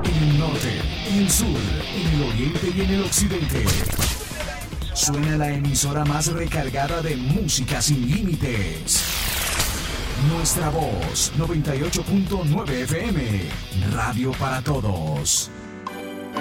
En el norte, en el sur, en el oriente y en el occidente. Suena la emisora más recargada de música sin límites. Nuestra voz, 98.9 FM. Radio para todos.